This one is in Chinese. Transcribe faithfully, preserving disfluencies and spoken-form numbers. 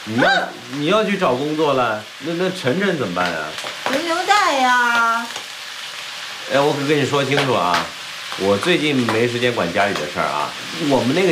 你要你要去找工作了，那那晨晨怎么办啊？ 轮流带呀。 哎，我可跟你说清楚啊，我最近没时间管家里的事儿啊。我们那个